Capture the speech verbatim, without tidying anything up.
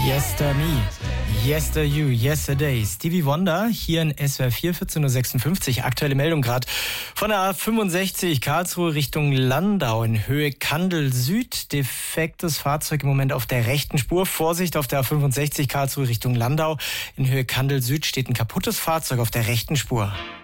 Yester Me, Yester You, Yesterday. Stevie Wonder hier in S W R vier, vierzehn Uhr sechsundfünfzig. Aktuelle Meldung gerade von der A fünfundsechzig Karlsruhe Richtung Landau in Höhe Kandel Süd. Defektes Fahrzeug im Moment auf der rechten Spur. Vorsicht auf der A fünfundsechzig Karlsruhe Richtung Landau. In Höhe Kandel Süd steht ein kaputtes Fahrzeug auf der rechten Spur.